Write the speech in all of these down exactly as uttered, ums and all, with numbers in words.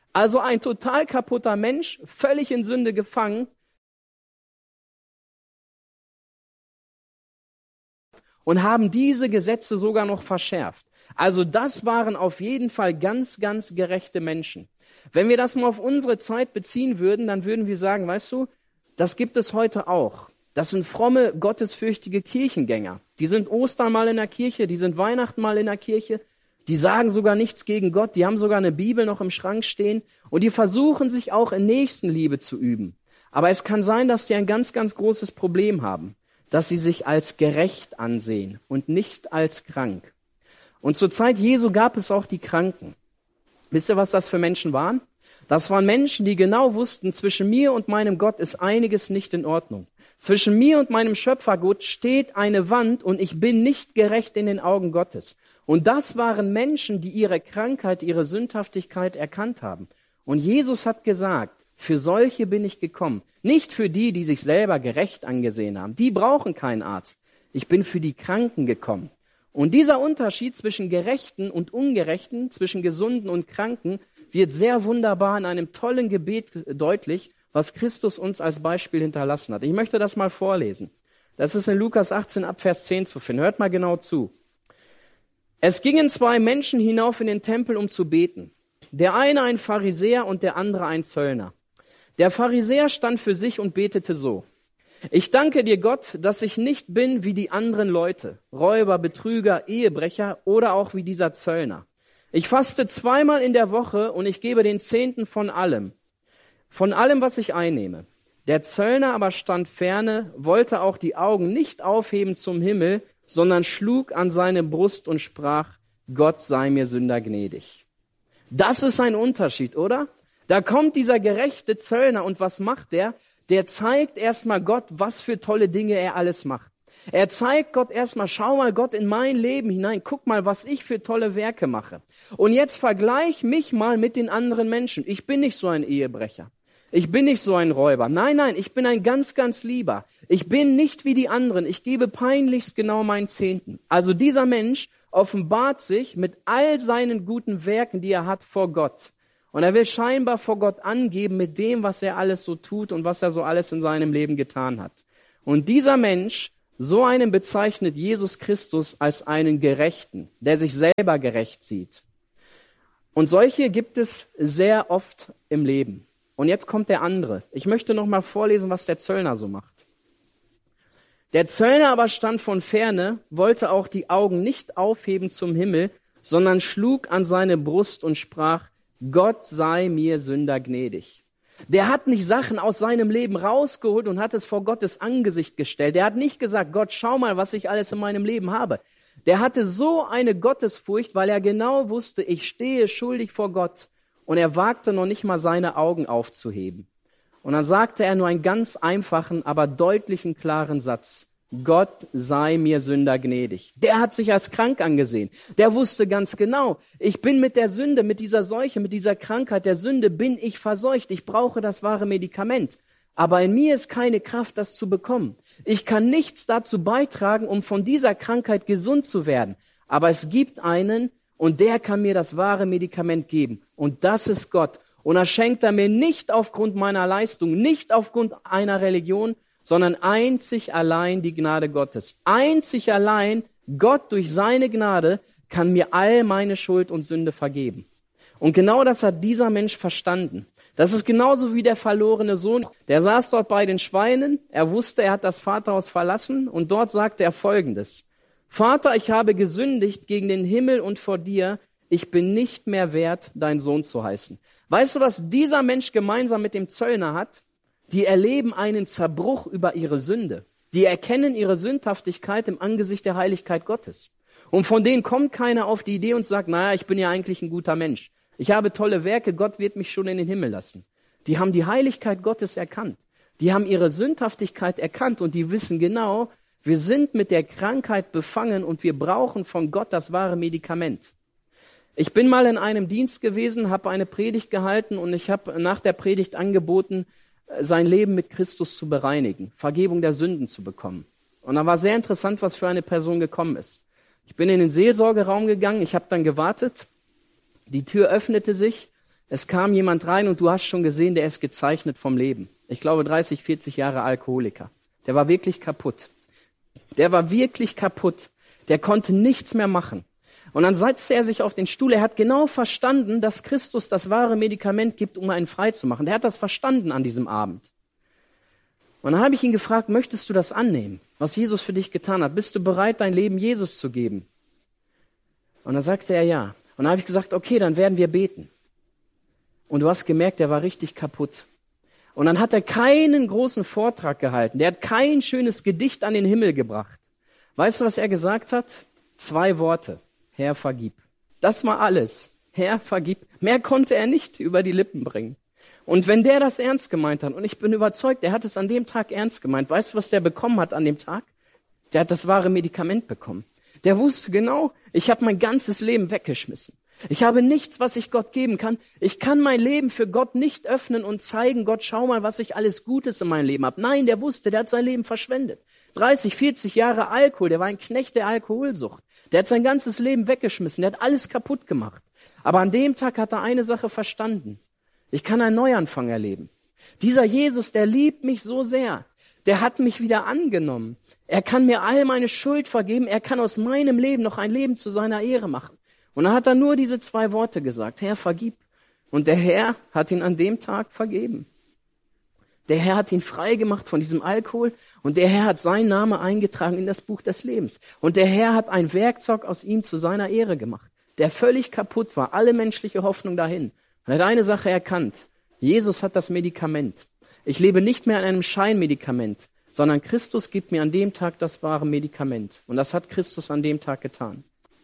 Also ein total kaputter Mensch, völlig in Sünde gefangen. Und haben diese Gesetze sogar noch verschärft. Also das waren auf jeden Fall ganz, ganz gerechte Menschen. Wenn wir das mal auf unsere Zeit beziehen würden, dann würden wir sagen, weißt du, das gibt es heute auch. Das sind fromme, gottesfürchtige Kirchengänger. Die sind Ostern mal in der Kirche, die sind Weihnachten mal in der Kirche. Die sagen sogar nichts gegen Gott, die haben sogar eine Bibel noch im Schrank stehen. Und die versuchen sich auch in Nächstenliebe zu üben. Aber es kann sein, dass die ein ganz, ganz großes Problem haben. Dass sie sich als gerecht ansehen und nicht als krank. Und zur Zeit Jesu gab es auch die Kranken. Wisst ihr, was das für Menschen waren? Das waren Menschen, die genau wussten, zwischen mir und meinem Gott ist einiges nicht in Ordnung. Zwischen mir und meinem Schöpfergott steht eine Wand und ich bin nicht gerecht in den Augen Gottes. Und das waren Menschen, die ihre Krankheit, ihre Sündhaftigkeit erkannt haben. Und Jesus hat gesagt, für solche bin ich gekommen. Nicht für die, die sich selber gerecht angesehen haben. Die brauchen keinen Arzt. Ich bin für die Kranken gekommen. Und dieser Unterschied zwischen Gerechten und Ungerechten, zwischen Gesunden und Kranken, wird sehr wunderbar in einem tollen Gebet deutlich, was Christus uns als Beispiel hinterlassen hat. Ich möchte das mal vorlesen. Das ist in Lukas achtzehn ab Vers zehn zu finden. Hört mal genau zu. Es gingen zwei Menschen hinauf in den Tempel, um zu beten. Der eine ein Pharisäer und der andere ein Zöllner. Der Pharisäer stand für sich und betete so. Ich danke dir, Gott, dass ich nicht bin wie die anderen Leute, Räuber, Betrüger, Ehebrecher oder auch wie dieser Zöllner. Ich faste zweimal in der Woche und ich gebe den Zehnten von allem, von allem, was ich einnehme. Der Zöllner aber stand ferne, wollte auch die Augen nicht aufheben zum Himmel, sondern schlug an seine Brust und sprach, Gott sei mir Sünder gnädig. Das ist ein Unterschied, oder? Da kommt dieser gerechte Zöllner und was macht der? Der zeigt erstmal Gott, was für tolle Dinge er alles macht. Er zeigt Gott erstmal, schau mal Gott in mein Leben hinein, guck mal, was ich für tolle Werke mache. Und jetzt vergleich mich mal mit den anderen Menschen. Ich bin nicht so ein Ehebrecher. Ich bin nicht so ein Räuber. Nein, nein, ich bin ein ganz, ganz Lieber. Ich bin nicht wie die anderen. Ich gebe peinlichst genau meinen Zehnten. Also dieser Mensch offenbart sich mit all seinen guten Werken, die er hat, vor Gott. Und er will scheinbar vor Gott angeben mit dem, was er alles so tut und was er so alles in seinem Leben getan hat. Und dieser Mensch, so einen bezeichnet Jesus Christus als einen Gerechten, der sich selber gerecht sieht. Und solche gibt es sehr oft im Leben. Und jetzt kommt der andere. Ich möchte noch mal vorlesen, was der Zöllner so macht. Der Zöllner aber stand von ferne, wollte auch die Augen nicht aufheben zum Himmel, sondern schlug an seine Brust und sprach, Gott sei mir Sünder gnädig. Der hat nicht Sachen aus seinem Leben rausgeholt und hat es vor Gottes Angesicht gestellt. Der hat nicht gesagt, Gott, schau mal, was ich alles in meinem Leben habe. Der hatte so eine Gottesfurcht, weil er genau wusste, ich stehe schuldig vor Gott. Und er wagte noch nicht mal seine Augen aufzuheben. Und dann sagte er nur einen ganz einfachen, aber deutlichen, klaren Satz. Gott sei mir Sünder gnädig. Der hat sich als krank angesehen. Der wusste ganz genau, ich bin mit der Sünde, mit dieser Seuche, mit dieser Krankheit der Sünde, bin ich verseucht. Ich brauche das wahre Medikament. Aber in mir ist keine Kraft, das zu bekommen. Ich kann nichts dazu beitragen, um von dieser Krankheit gesund zu werden. Aber es gibt einen, und der kann mir das wahre Medikament geben. Und das ist Gott. Und er schenkt er mir nicht aufgrund meiner Leistung, nicht aufgrund einer Religion, sondern einzig allein die Gnade Gottes. Einzig allein Gott durch seine Gnade kann mir all meine Schuld und Sünde vergeben. Und genau das hat dieser Mensch verstanden. Das ist genauso wie der verlorene Sohn. Der saß dort bei den Schweinen, er wusste, er hat das Vaterhaus verlassen und dort sagte er Folgendes. Vater, ich habe gesündigt gegen den Himmel und vor dir, ich bin nicht mehr wert, dein Sohn zu heißen. Weißt du, was dieser Mensch gemeinsam mit dem Zöllner hat? Die erleben einen Zerbruch über ihre Sünde. Die erkennen ihre Sündhaftigkeit im Angesicht der Heiligkeit Gottes. Und von denen kommt keiner auf die Idee und sagt, naja, ich bin ja eigentlich ein guter Mensch. Ich habe tolle Werke, Gott wird mich schon in den Himmel lassen. Die haben die Heiligkeit Gottes erkannt. Die haben ihre Sündhaftigkeit erkannt und die wissen genau, wir sind mit der Krankheit befangen und wir brauchen von Gott das wahre Medikament. Ich bin mal in einem Dienst gewesen, habe eine Predigt gehalten und ich habe nach der Predigt angeboten, sein Leben mit Christus zu bereinigen, Vergebung der Sünden zu bekommen. Und da war sehr interessant, was für eine Person gekommen ist. Ich bin in den Seelsorgeraum gegangen, ich habe dann gewartet, die Tür öffnete sich, Es kam jemand rein und du hast schon gesehen, der ist gezeichnet vom Leben. Ich glaube dreißig, vierzig Jahre Alkoholiker. Der war wirklich kaputt. Der war wirklich kaputt. Der konnte nichts mehr machen. Und dann setzte er sich auf den Stuhl. Er hat genau verstanden, dass Christus das wahre Medikament gibt, um einen frei zu machen. Der hat das verstanden an diesem Abend. Und dann habe ich ihn gefragt, möchtest du das annehmen, was Jesus für dich getan hat? Bist du bereit, dein Leben Jesus zu geben? Und dann sagte er ja. Und dann habe ich gesagt, okay, dann werden wir beten. Und du hast gemerkt, der war richtig kaputt. Und dann hat er keinen großen Vortrag gehalten. Der hat kein schönes Gedicht an den Himmel gebracht. Weißt du, was er gesagt hat? Zwei Worte. Herr, vergib. Das war alles. Herr, vergib. Mehr konnte er nicht über die Lippen bringen. Und wenn der das ernst gemeint hat, und ich bin überzeugt, der hat es an dem Tag ernst gemeint. Weißt du, was der bekommen hat an dem Tag? Der hat das wahre Medikament bekommen. Der wusste genau, ich habe mein ganzes Leben weggeschmissen. Ich habe nichts, was ich Gott geben kann. Ich kann mein Leben für Gott nicht öffnen und zeigen, Gott, schau mal, was ich alles Gutes in meinem Leben habe. Nein, der wusste, der hat sein Leben verschwendet. dreißig, vierzig Jahre Alkohol, der war ein Knecht der Alkoholsucht. Der hat sein ganzes Leben weggeschmissen, der hat alles kaputt gemacht. Aber an dem Tag hat er eine Sache verstanden. Ich kann einen Neuanfang erleben. Dieser Jesus, der liebt mich so sehr. Der hat mich wieder angenommen. Er kann mir all meine Schuld vergeben. Er kann aus meinem Leben noch ein Leben zu seiner Ehre machen. Und dann hat er nur diese zwei Worte gesagt. Herr, vergib. Und der Herr hat ihn an dem Tag vergeben. Der Herr hat ihn frei gemacht von diesem Alkohol. Und der Herr hat seinen Namen eingetragen in das Buch des Lebens. Und der Herr hat ein Werkzeug aus ihm zu seiner Ehre gemacht. Der völlig kaputt war. Alle menschliche Hoffnung dahin. Und er hat eine Sache erkannt. Jesus hat das Medikament. Ich lebe nicht mehr an einem Scheinmedikament, sondern Christus gibt mir an dem Tag das wahre Medikament. Und das hat Christus an dem Tag getan.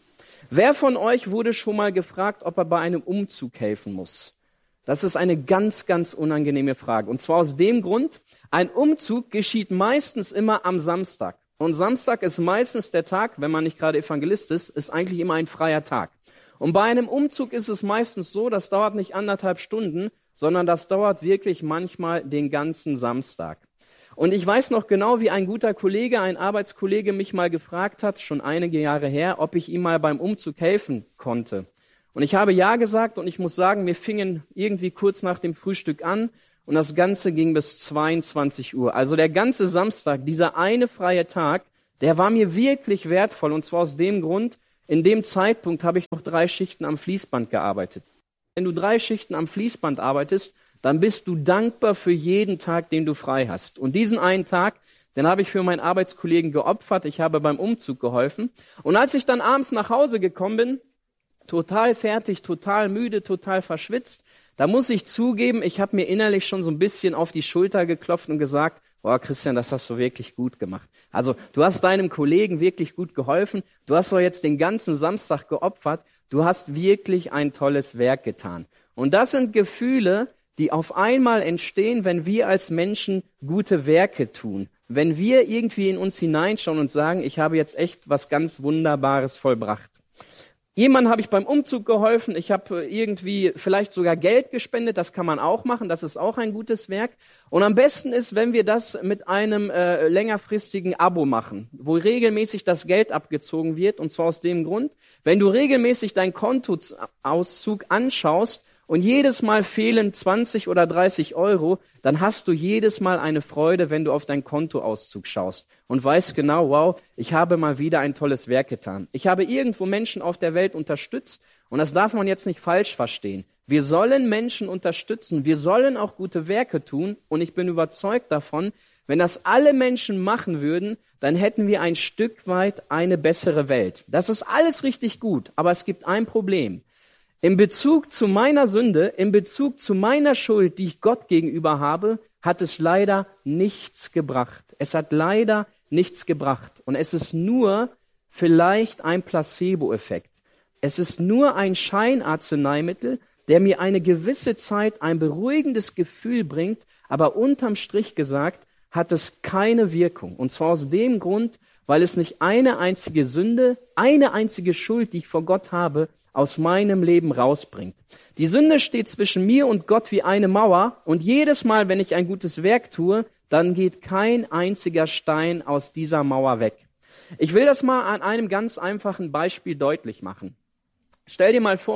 Wer von euch wurde schon mal gefragt, ob er bei einem Umzug helfen muss? Das ist eine ganz, ganz unangenehme Frage. Und zwar aus dem Grund, ein Umzug geschieht meistens immer am Samstag. Und Samstag ist meistens der Tag, wenn man nicht gerade Evangelist ist, ist eigentlich immer ein freier Tag. Und bei einem Umzug ist es meistens so, das dauert nicht anderthalb Stunden, sondern das dauert wirklich manchmal den ganzen Samstag. Und ich weiß noch genau, wie ein guter Kollege, ein Arbeitskollege mich mal gefragt hat, schon einige Jahre her, ob ich ihm mal beim Umzug helfen konnte. Und ich habe ja gesagt und ich muss sagen, wir fingen irgendwie kurz nach dem Frühstück an und das Ganze ging bis zweiundzwanzig Uhr. Also der ganze Samstag, dieser eine freie Tag, der war mir wirklich wertvoll und zwar aus dem Grund, in dem Zeitpunkt habe ich noch drei Schichten am Fließband gearbeitet. Wenn du drei Schichten am Fließband arbeitest, dann bist du dankbar für jeden Tag, den du frei hast. Und diesen einen Tag, den habe ich für meinen Arbeitskollegen geopfert. Ich habe beim Umzug geholfen. Und als ich dann abends nach Hause gekommen bin, total fertig, total müde, total verschwitzt, da muss ich zugeben, ich habe mir innerlich schon so ein bisschen auf die Schulter geklopft und gesagt, boah, Christian, das hast du wirklich gut gemacht. Also du hast deinem Kollegen wirklich gut geholfen. Du hast doch jetzt den ganzen Samstag geopfert. Du hast wirklich ein tolles Werk getan. Und das sind Gefühle, die auf einmal entstehen, wenn wir als Menschen gute Werke tun. Wenn wir irgendwie in uns hineinschauen und sagen, ich habe jetzt echt was ganz Wunderbares vollbracht. Jemandem habe ich beim Umzug geholfen, ich habe irgendwie vielleicht sogar Geld gespendet, das kann man auch machen, das ist auch ein gutes Werk. Und am besten ist, wenn wir das mit einem äh, längerfristigen Abo machen, wo regelmäßig das Geld abgezogen wird, und zwar aus dem Grund, wenn du regelmäßig deinen Kontoauszug anschaust und jedes Mal fehlen zwanzig oder dreißig Euro, dann hast du jedes Mal eine Freude, wenn du auf deinen Kontoauszug schaust und weißt genau, wow, ich habe mal wieder ein tolles Werk getan. Ich habe irgendwo Menschen auf der Welt unterstützt und das darf man jetzt nicht falsch verstehen. Wir sollen Menschen unterstützen, wir sollen auch gute Werke tun und ich bin überzeugt davon, wenn das alle Menschen machen würden, dann hätten wir ein Stück weit eine bessere Welt. Das ist alles richtig gut, aber es gibt ein Problem. In Bezug zu meiner Sünde, in Bezug zu meiner Schuld, die ich Gott gegenüber habe, hat es leider nichts gebracht. Es hat leider nichts gebracht. Und es ist nur vielleicht ein Placebo-Effekt. Es ist nur ein Scheinarzneimittel, der mir eine gewisse Zeit ein beruhigendes Gefühl bringt, aber unterm Strich gesagt, hat es keine Wirkung. Und zwar aus dem Grund, weil es nicht eine einzige Sünde, eine einzige Schuld, die ich vor Gott habe, aus meinem Leben rausbringt. Die Sünde steht zwischen mir und Gott wie eine Mauer und jedes Mal, wenn ich ein gutes Werk tue, dann geht kein einziger Stein aus dieser Mauer weg. Ich will das mal an einem ganz einfachen Beispiel deutlich machen. Stell dir mal vor,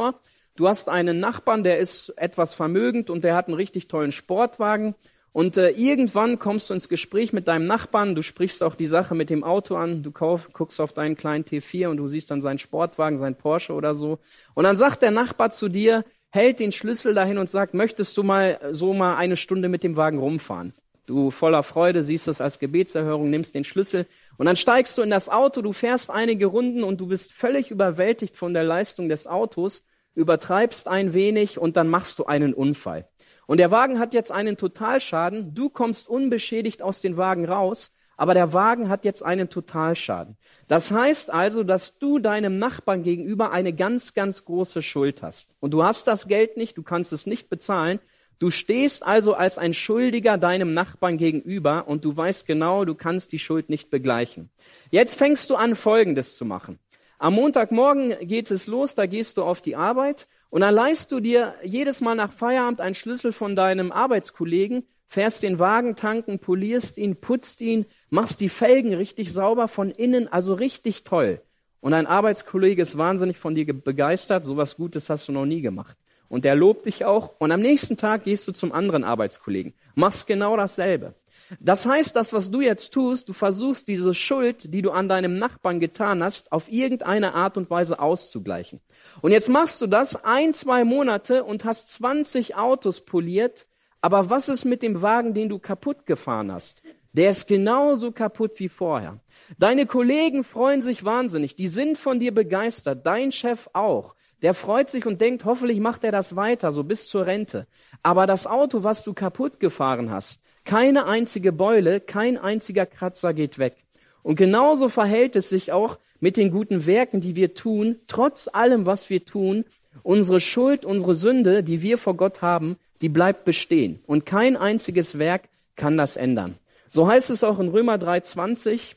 Du hast einen Nachbarn, der ist etwas vermögend und der hat einen richtig tollen Sportwagen. Und äh, irgendwann kommst du ins Gespräch mit deinem Nachbarn, du sprichst auch die Sache mit dem Auto an, du kauf, guckst auf deinen kleinen T vier und du siehst dann seinen Sportwagen, seinen Porsche oder so. Und dann sagt der Nachbar zu dir, hält den Schlüssel dahin und sagt, möchtest du mal so mal eine Stunde mit dem Wagen rumfahren? Du voller Freude siehst es als Gebetserhörung, nimmst den Schlüssel und dann steigst du in das Auto, du fährst einige Runden und du bist völlig überwältigt von der Leistung des Autos, übertreibst ein wenig und dann machst du einen Unfall. Und der Wagen hat jetzt einen Totalschaden, du kommst unbeschädigt aus dem Wagen raus, aber der Wagen hat jetzt einen Totalschaden. Das heißt also, dass du deinem Nachbarn gegenüber eine ganz, ganz große Schuld hast. Und du hast das Geld nicht, du kannst es nicht bezahlen. Du stehst also als ein Schuldiger deinem Nachbarn gegenüber und du weißt genau, du kannst die Schuld nicht begleichen. Jetzt fängst du an, Folgendes zu machen. Am Montagmorgen geht es los, da gehst du auf die Arbeit und dann leihst du dir jedes Mal nach Feierabend einen Schlüssel von deinem Arbeitskollegen, fährst den Wagen tanken, polierst ihn, putzt ihn, machst die Felgen richtig sauber von innen, also richtig toll. Und dein Arbeitskollege ist wahnsinnig von dir begeistert, sowas Gutes hast du noch nie gemacht. Und der lobt dich auch und am nächsten Tag gehst du zum anderen Arbeitskollegen, machst genau dasselbe. Das heißt, das, was du jetzt tust, du versuchst diese Schuld, die du an deinem Nachbarn getan hast, auf irgendeine Art und Weise auszugleichen. Und jetzt machst du das ein, zwei Monate und hast zwanzig Autos poliert, aber was ist mit dem Wagen, den du kaputt gefahren hast? Der ist genauso kaputt wie vorher. Deine Kollegen freuen sich wahnsinnig, die sind von dir begeistert, dein Chef auch. Der freut sich und denkt, hoffentlich macht er das weiter, so bis zur Rente. Aber das Auto, was du kaputt gefahren hast, keine einzige Beule, kein einziger Kratzer geht weg. Und genauso verhält es sich auch mit den guten Werken, die wir tun. Trotz allem, was wir tun, unsere Schuld, unsere Sünde, die wir vor Gott haben, die bleibt bestehen. Und kein einziges Werk kann das ändern. So heißt es auch in Römer drei zwanzig,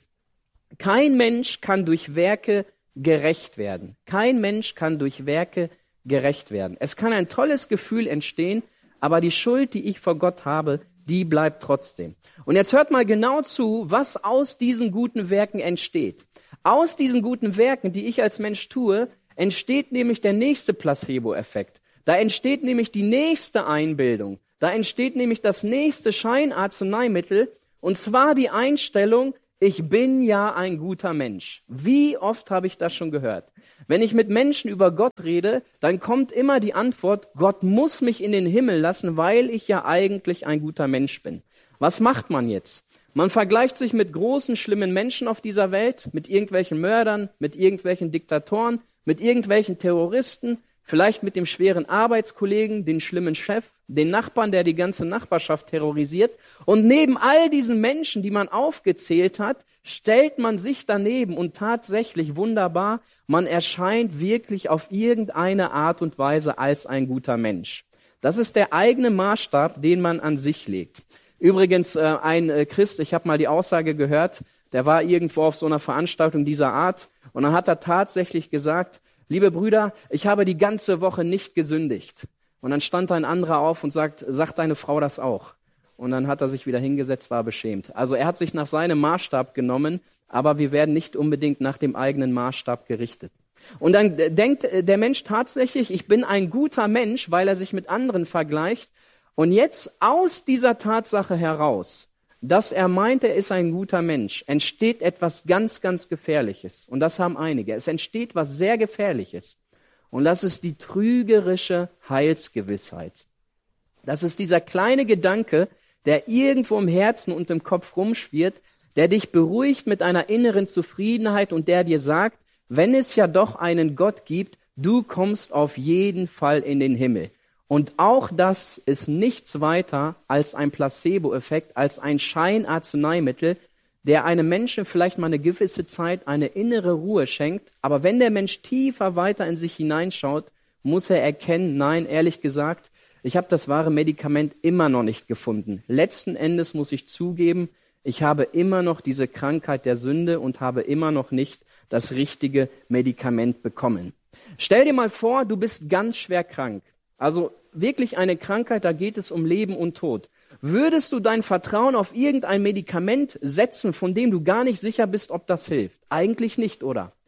kein Mensch kann durch Werke gerecht werden. Kein Mensch kann durch Werke gerecht werden. Es kann ein tolles Gefühl entstehen, aber die Schuld, die ich vor Gott habe, die bleibt trotzdem. Und jetzt hört mal genau zu, was aus diesen guten Werken entsteht. Aus diesen guten Werken, die ich als Mensch tue, entsteht nämlich der nächste Placebo-Effekt. Da entsteht nämlich die nächste Einbildung. Da entsteht nämlich das nächste Scheinarzneimittel, und zwar die Einstellung, ich bin ja ein guter Mensch. Wie oft habe ich das schon gehört? Wenn ich mit Menschen über Gott rede, dann kommt immer die Antwort, Gott muss mich in den Himmel lassen, weil ich ja eigentlich ein guter Mensch bin. Was macht man jetzt? Man vergleicht sich mit großen, schlimmen Menschen auf dieser Welt, mit irgendwelchen Mördern, mit irgendwelchen Diktatoren, mit irgendwelchen Terroristen, vielleicht mit dem schweren Arbeitskollegen, den schlimmen Chef, den Nachbarn, der die ganze Nachbarschaft terrorisiert. Und neben all diesen Menschen, die man aufgezählt hat, stellt man sich daneben und tatsächlich wunderbar, man erscheint wirklich auf irgendeine Art und Weise als ein guter Mensch. Das ist der eigene Maßstab, den man an sich legt. Übrigens, äh, ein äh, Christ, ich habe mal die Aussage gehört, der war irgendwo auf so einer Veranstaltung dieser Art und dann hat er tatsächlich gesagt, liebe Brüder, ich habe die ganze Woche nicht gesündigt. Und dann stand ein anderer auf und sagt, sagt deine Frau das auch? Und dann hat er sich wieder hingesetzt, war beschämt. Also er hat sich nach seinem Maßstab genommen, aber wir werden nicht unbedingt nach dem eigenen Maßstab gerichtet. Und dann denkt der Mensch tatsächlich, ich bin ein guter Mensch, weil er sich mit anderen vergleicht. Und jetzt aus dieser Tatsache heraus, dass er meint, er ist ein guter Mensch, entsteht etwas ganz, ganz Gefährliches. Und das haben einige. Es entsteht was sehr Gefährliches. Und das ist die trügerische Heilsgewissheit. Das ist dieser kleine Gedanke, der irgendwo im Herzen und im Kopf rumschwirrt, der dich beruhigt mit einer inneren Zufriedenheit und der dir sagt, wenn es ja doch einen Gott gibt, du kommst auf jeden Fall in den Himmel. Und auch das ist nichts weiter als ein Placebo-Effekt, als ein Scheinarzneimittel, der einem Menschen vielleicht mal eine gewisse Zeit eine innere Ruhe schenkt. Aber wenn der Mensch tiefer weiter in sich hineinschaut, muss er erkennen, nein, ehrlich gesagt, ich habe das wahre Medikament immer noch nicht gefunden. Letzten Endes muss ich zugeben, ich habe immer noch diese Krankheit der Sünde und habe immer noch nicht das richtige Medikament bekommen. Stell dir mal vor, du bist ganz schwer krank. Also wirklich eine Krankheit, da geht es um Leben und Tod. Würdest du dein Vertrauen auf irgendein Medikament setzen, von dem du gar nicht sicher bist, ob das hilft? Eigentlich nicht, oder?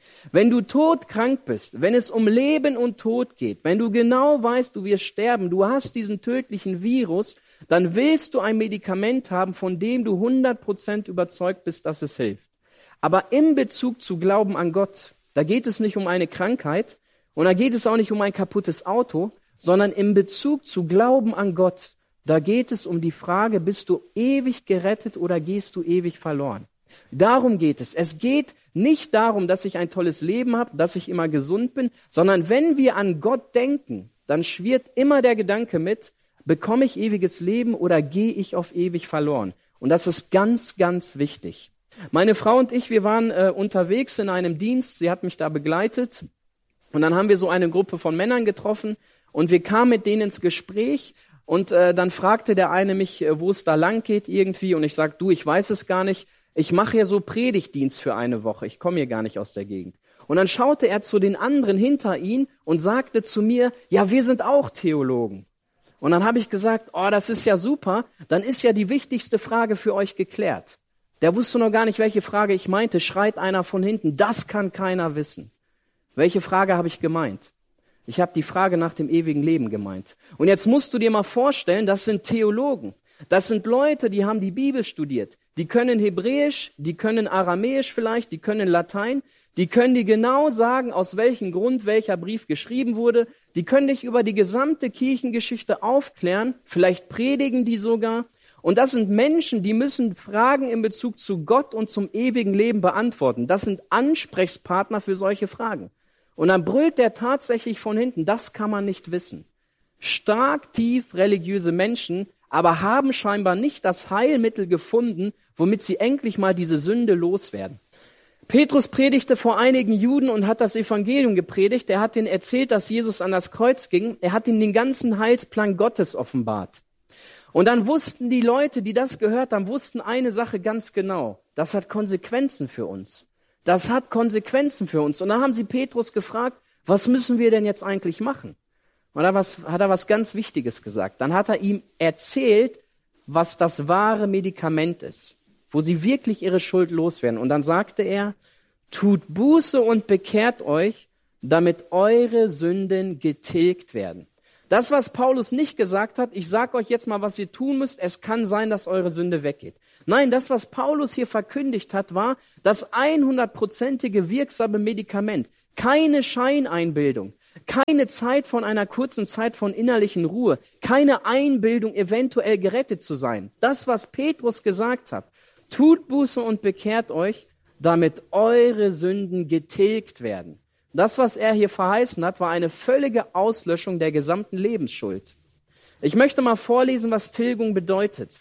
Wenn du todkrank bist, wenn es um Leben und Tod geht, wenn du genau weißt, du wirst sterben, du hast diesen tödlichen Virus, dann willst du ein Medikament haben, von dem du hundert Prozent überzeugt bist, dass es hilft. Aber in Bezug zu Glauben an Gott, da geht es nicht um eine Krankheit und da geht es auch nicht um ein kaputtes Auto, sondern in Bezug zu Glauben an Gott, da geht es um die Frage, bist du ewig gerettet oder gehst du ewig verloren? Darum geht es. Es geht nicht darum, dass ich ein tolles Leben habe, dass ich immer gesund bin, sondern wenn wir an Gott denken, dann schwirrt immer der Gedanke mit, bekomme ich ewiges Leben oder gehe ich auf ewig verloren? Und das ist ganz, ganz wichtig. Meine Frau und ich, wir waren äh, unterwegs in einem Dienst, sie hat mich da begleitet und dann haben wir so eine Gruppe von Männern getroffen und wir kamen mit denen ins Gespräch. Und äh, dann fragte der eine mich, äh, wo es da lang geht irgendwie. Und ich sag, du, ich weiß es gar nicht. Ich mache ja so Predigtdienst für eine Woche. Ich komme hier gar nicht aus der Gegend. Und dann schaute er zu den anderen hinter ihn und sagte zu mir, ja, wir sind auch Theologen. Und dann habe ich gesagt, oh, das ist ja super. Dann ist ja die wichtigste Frage für euch geklärt. Der wusste noch gar nicht, welche Frage ich meinte. Schreit einer von hinten, das kann keiner wissen. Welche Frage habe ich gemeint? Ich habe die Frage nach dem ewigen Leben gemeint. Und jetzt musst du dir mal vorstellen, das sind Theologen. Das sind Leute, die haben die Bibel studiert. Die können Hebräisch, die können Aramäisch vielleicht, die können Latein. Die können dir genau sagen, aus welchem Grund welcher Brief geschrieben wurde. Die können dich über die gesamte Kirchengeschichte aufklären. Vielleicht predigen die sogar. Und das sind Menschen, die müssen Fragen in Bezug zu Gott und zum ewigen Leben beantworten. Das sind Ansprechpartner für solche Fragen. Und dann brüllt der tatsächlich von hinten, das kann man nicht wissen. Stark, tief religiöse Menschen, aber haben scheinbar nicht das Heilmittel gefunden, womit sie endlich mal diese Sünde loswerden. Petrus predigte vor einigen Juden und hat das Evangelium gepredigt. Er hat ihnen erzählt, dass Jesus an das Kreuz ging. Er hat ihnen den ganzen Heilsplan Gottes offenbart. Und dann wussten die Leute, die das gehört haben, wussten eine Sache ganz genau. Das hat Konsequenzen für uns. Das hat Konsequenzen für uns. Und dann haben sie Petrus gefragt, was müssen wir denn jetzt eigentlich machen? Und da was, hat er was ganz Wichtiges gesagt. Dann hat er ihm erzählt, was das wahre Medikament ist, wo sie wirklich ihre Schuld loswerden. Und dann sagte er, tut Buße und bekehrt euch, damit eure Sünden getilgt werden. Das, was Paulus nicht gesagt hat, ich sage euch jetzt mal, was ihr tun müsst, es kann sein, dass eure Sünde weggeht. Nein, das, was Paulus hier verkündigt hat, war das hundertprozentige wirksame Medikament. Keine Scheineinbildung, keine Zeit von einer kurzen Zeit von innerlichen Ruhe, keine Einbildung, eventuell gerettet zu sein. Das, was Petrus gesagt hat, tut Buße und bekehrt euch, damit eure Sünden getilgt werden. Das, was er hier verheißen hat, war eine völlige Auslöschung der gesamten Lebensschuld. Ich möchte mal vorlesen, was Tilgung bedeutet.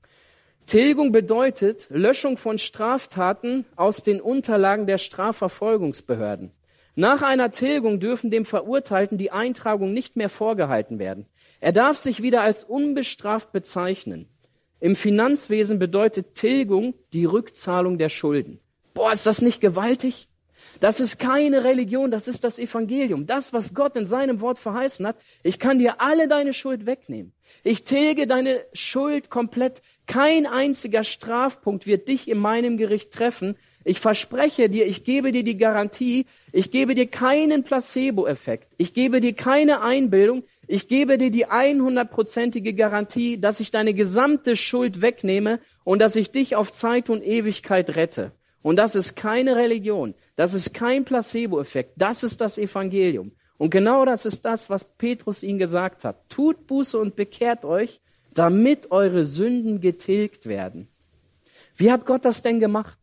Tilgung bedeutet Löschung von Straftaten aus den Unterlagen der Strafverfolgungsbehörden. Nach einer Tilgung dürfen dem Verurteilten die Eintragung nicht mehr vorgehalten werden. Er darf sich wieder als unbestraft bezeichnen. Im Finanzwesen bedeutet Tilgung die Rückzahlung der Schulden. Boah, ist das nicht gewaltig? Das ist keine Religion, das ist das Evangelium. Das, was Gott in seinem Wort verheißen hat, ich kann dir alle deine Schuld wegnehmen. Ich tilge deine Schuld komplett. Kein einziger Strafpunkt wird dich in meinem Gericht treffen. Ich verspreche dir, ich gebe dir die Garantie, ich gebe dir keinen Placebo-Effekt. Ich gebe dir keine Einbildung. Ich gebe dir die hundertprozentige Garantie, dass ich deine gesamte Schuld wegnehme und dass ich dich auf Zeit und Ewigkeit rette. Und das ist keine Religion, das ist kein Placebo-Effekt, das ist das Evangelium. Und genau das ist das, was Petrus ihnen gesagt hat. Tut Buße und bekehrt euch, damit eure Sünden getilgt werden. Wie hat Gott das denn gemacht?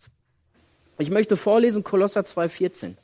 Ich möchte vorlesen Kolosser zwei vierzehn.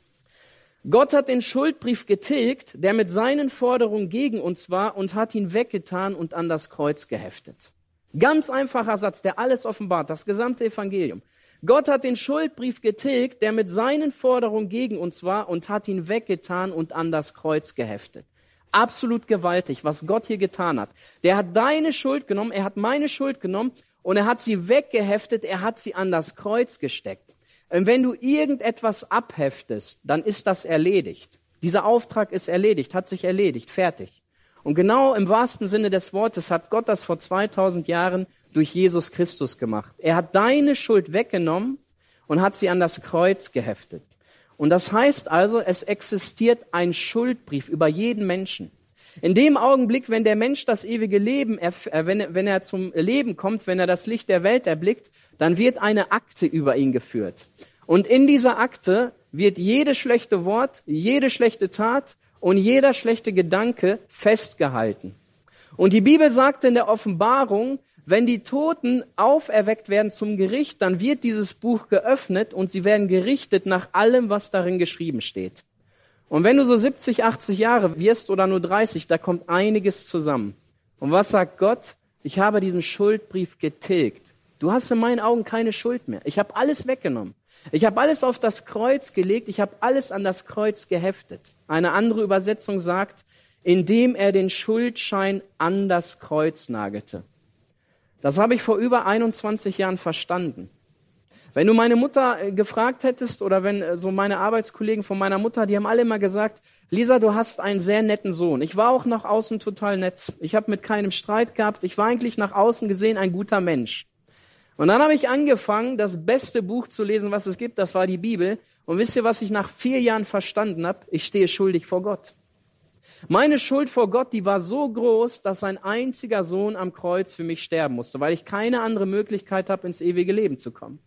Gott hat den Schuldbrief getilgt, der mit seinen Forderungen gegen uns war, und hat ihn weggetan und an das Kreuz geheftet. Ganz einfacher Satz, der alles offenbart, das gesamte Evangelium. Gott hat den Schuldbrief getilgt, der mit seinen Forderungen gegen uns war, und hat ihn weggetan und an das Kreuz geheftet. Absolut gewaltig, was Gott hier getan hat. Der hat deine Schuld genommen, er hat meine Schuld genommen und er hat sie weggeheftet, er hat sie an das Kreuz gesteckt. Und wenn du irgendetwas abheftest, dann ist das erledigt. Dieser Auftrag ist erledigt, hat sich erledigt, fertig. Und genau im wahrsten Sinne des Wortes hat Gott das vor zweitausend Jahren durch Jesus Christus gemacht. Er hat deine Schuld weggenommen und hat sie an das Kreuz geheftet. Und das heißt also, es existiert ein Schuldbrief über jeden Menschen. In dem Augenblick, wenn der Mensch das ewige Leben, erf- äh, wenn, wenn er zum Leben kommt, wenn er das Licht der Welt erblickt, dann wird eine Akte über ihn geführt. Und in dieser Akte wird jedes schlechte Wort, jede schlechte Tat und jeder schlechte Gedanke festgehalten. Und die Bibel sagt in der Offenbarung, wenn die Toten auferweckt werden zum Gericht, dann wird dieses Buch geöffnet und sie werden gerichtet nach allem, was darin geschrieben steht. Und wenn du so siebzig, achtzig Jahre wirst oder nur dreißig, da kommt einiges zusammen. Und was sagt Gott? Ich habe diesen Schuldbrief getilgt. Du hast in meinen Augen keine Schuld mehr. Ich habe alles weggenommen. Ich habe alles auf das Kreuz gelegt. Ich habe alles an das Kreuz geheftet. Eine andere Übersetzung sagt, indem er den Schuldschein an das Kreuz nagelte. Das habe ich vor über einundzwanzig Jahren verstanden. Wenn du meine Mutter gefragt hättest oder wenn so meine Arbeitskollegen von meiner Mutter, die haben alle immer gesagt, Lisa, du hast einen sehr netten Sohn. Ich war auch nach außen total nett. Ich habe mit keinem Streit gehabt. Ich war eigentlich nach außen gesehen ein guter Mensch. Und dann habe ich angefangen, das beste Buch zu lesen, was es gibt. Das war die Bibel. Und wisst ihr, was ich nach vier Jahren verstanden habe? Ich stehe schuldig vor Gott. Meine Schuld vor Gott, die war so groß, dass ein einziger Sohn am Kreuz für mich sterben musste, weil ich keine andere Möglichkeit habe, ins ewige Leben zu kommen.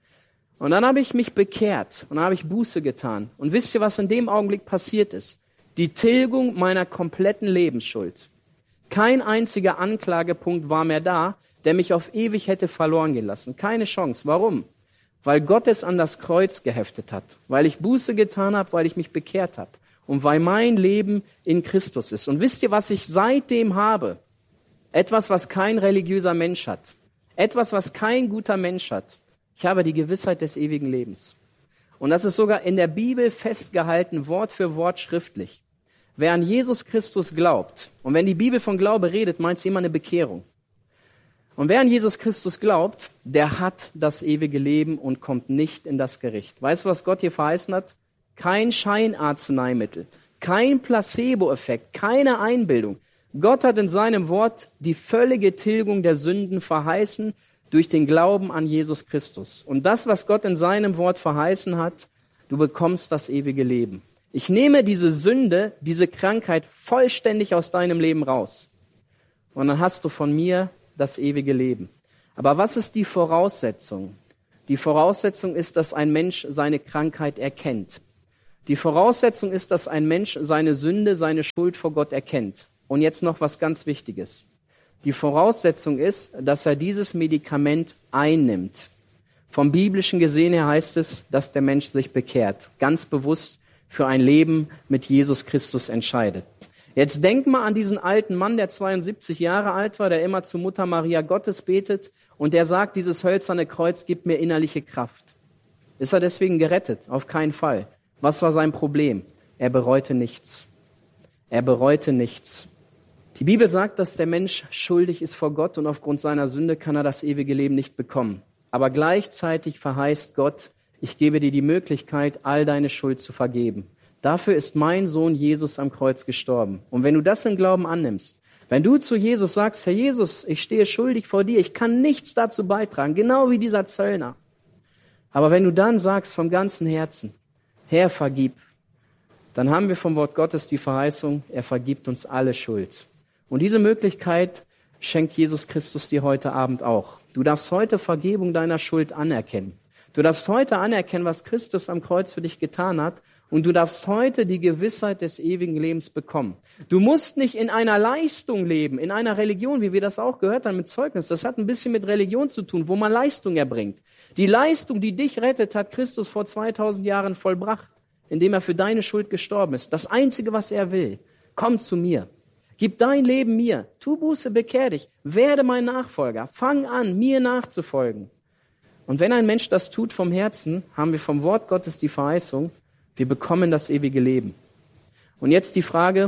Und dann habe ich mich bekehrt und dann habe ich Buße getan. Und wisst ihr, was in dem Augenblick passiert ist? Die Tilgung meiner kompletten Lebensschuld. Kein einziger Anklagepunkt war mehr da, der mich auf ewig hätte verloren gehen lassen. Keine Chance. Warum? Weil Gott es an das Kreuz geheftet hat. Weil ich Buße getan habe, weil ich mich bekehrt habe. Und weil mein Leben in Christus ist. Und wisst ihr, was ich seitdem habe? Etwas, was kein religiöser Mensch hat. Etwas, was kein guter Mensch hat. Ich habe die Gewissheit des ewigen Lebens. Und das ist sogar in der Bibel festgehalten, Wort für Wort schriftlich. Wer an Jesus Christus glaubt, und wenn die Bibel von Glaube redet, meint sie immer eine Bekehrung. Und wer an Jesus Christus glaubt, der hat das ewige Leben und kommt nicht in das Gericht. Weißt du, was Gott hier verheißen hat? Kein Scheinarzneimittel, kein Placebo-Effekt, keine Einbildung. Gott hat in seinem Wort die völlige Tilgung der Sünden verheißen durch den Glauben an Jesus Christus. Und das, was Gott in seinem Wort verheißen hat, du bekommst das ewige Leben. Ich nehme diese Sünde, diese Krankheit vollständig aus deinem Leben raus. Und dann hast du von mir das ewige Leben. Aber was ist die Voraussetzung? Die Voraussetzung ist, dass ein Mensch seine Krankheit erkennt. Die Voraussetzung ist, dass ein Mensch seine Sünde, seine Schuld vor Gott erkennt. Und jetzt noch was ganz Wichtiges. Die Voraussetzung ist, dass er dieses Medikament einnimmt. Vom Biblischen gesehen her heißt es, dass der Mensch sich bekehrt, ganz bewusst für ein Leben mit Jesus Christus entscheidet. Jetzt denk mal an diesen alten Mann, der zweiundsiebzig Jahre alt war, der immer zu Mutter Maria Gottes betet und der sagt, dieses hölzerne Kreuz gibt mir innerliche Kraft. Ist er deswegen gerettet? Auf keinen Fall. Was war sein Problem? Er bereute nichts. Er bereute nichts. Die Bibel sagt, dass der Mensch schuldig ist vor Gott und aufgrund seiner Sünde kann er das ewige Leben nicht bekommen. Aber gleichzeitig verheißt Gott, ich gebe dir die Möglichkeit, all deine Schuld zu vergeben. Dafür ist mein Sohn Jesus am Kreuz gestorben. Und wenn du das im Glauben annimmst, wenn du zu Jesus sagst, Herr Jesus, ich stehe schuldig vor dir, ich kann nichts dazu beitragen, genau wie dieser Zöllner. Aber wenn du dann sagst vom ganzen Herzen, Herr, vergib, dann haben wir vom Wort Gottes die Verheißung, er vergibt uns alle Schuld. Und diese Möglichkeit schenkt Jesus Christus dir heute Abend auch. Du darfst heute Vergebung deiner Schuld anerkennen. Du darfst heute anerkennen, was Christus am Kreuz für dich getan hat. Und du darfst heute die Gewissheit des ewigen Lebens bekommen. Du musst nicht in einer Leistung leben, in einer Religion, wie wir das auch gehört haben mit Zeugnis. Das hat ein bisschen mit Religion zu tun, wo man Leistung erbringt. Die Leistung, die dich rettet, hat Christus vor zweitausend Jahren vollbracht, indem er für deine Schuld gestorben ist. Das Einzige, was er will, komm zu mir. Gib dein Leben mir. Tu Buße, bekehr dich. Werde mein Nachfolger. Fang an, mir nachzufolgen. Und wenn ein Mensch das tut vom Herzen, haben wir vom Wort Gottes die Verheißung, wir bekommen das ewige Leben. Und jetzt die Frage,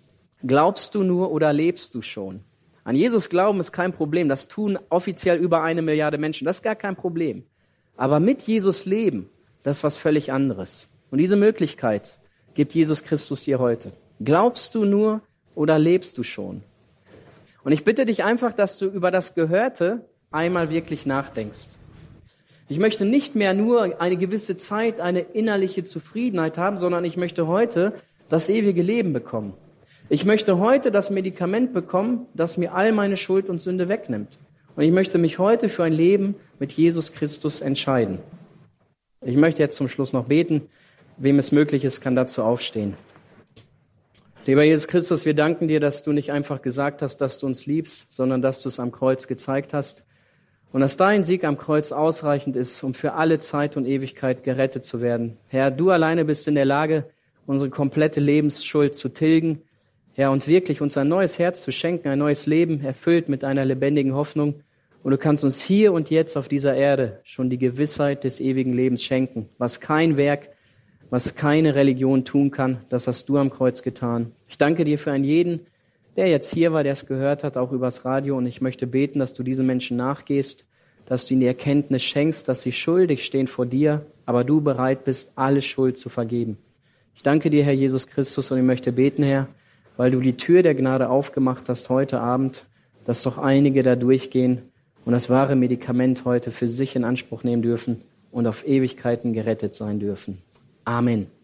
glaubst du nur oder lebst du schon? An Jesus glauben ist kein Problem. Das tun offiziell über eine Milliarde Menschen. Das ist gar kein Problem. Aber mit Jesus leben, das ist was völlig anderes. Und diese Möglichkeit gibt Jesus Christus dir heute. Glaubst du nur oder lebst du schon? Und ich bitte dich einfach, dass du über das Gehörte einmal wirklich nachdenkst. Ich möchte nicht mehr nur eine gewisse Zeit, eine innerliche Zufriedenheit haben, sondern ich möchte heute das ewige Leben bekommen. Ich möchte heute das Medikament bekommen, das mir all meine Schuld und Sünde wegnimmt. Und ich möchte mich heute für ein Leben mit Jesus Christus entscheiden. Ich möchte jetzt zum Schluss noch beten. Wem es möglich ist, kann dazu aufstehen. Lieber Jesus Christus, wir danken dir, dass du nicht einfach gesagt hast, dass du uns liebst, sondern dass du es am Kreuz gezeigt hast und dass dein Sieg am Kreuz ausreichend ist, um für alle Zeit und Ewigkeit gerettet zu werden. Herr, du alleine bist in der Lage, unsere komplette Lebensschuld zu tilgen, Herr, und wirklich uns ein neues Herz zu schenken, ein neues Leben, erfüllt mit einer lebendigen Hoffnung. Und du kannst uns hier und jetzt auf dieser Erde schon die Gewissheit des ewigen Lebens schenken. Was kein Werk, was keine Religion tun kann, das hast du am Kreuz getan. Ich danke dir für einen jeden, der jetzt hier war, der es gehört hat, auch übers Radio. Und ich möchte beten, dass du diesen Menschen nachgehst, dass du ihnen die Erkenntnis schenkst, dass sie schuldig stehen vor dir, aber du bereit bist, alle Schuld zu vergeben. Ich danke dir, Herr Jesus Christus, und ich möchte beten, Herr, weil du die Tür der Gnade aufgemacht hast heute Abend, dass doch einige da durchgehen und das wahre Medikament heute für sich in Anspruch nehmen dürfen und auf Ewigkeiten gerettet sein dürfen. Amen.